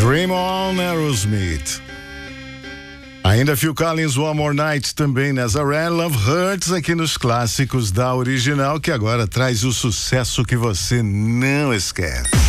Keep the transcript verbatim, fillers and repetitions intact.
Dream On, Aerosmith. Ainda Phil Collins, One More Night, também Nazaré, Love Hurts, aqui nos clássicos da original, que agora traz o sucesso que você não esquece.